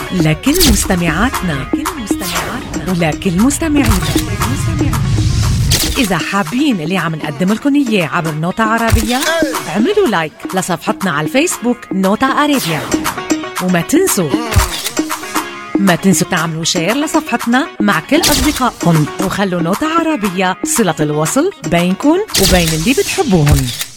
لكل مستمعاتنا ولكل مستمعينا. إذا حابين اللي عم نقدم لكم إياه عبر نوتة عربية، اعملوا لايك لصفحتنا على الفيسبوك نوتة عربية، وما تنسوا تعملوا شير لصفحتنا مع كل أصدقائكم، وخلوا نوتة عربية صلة الوصل بينكم وبين اللي بتحبوهم.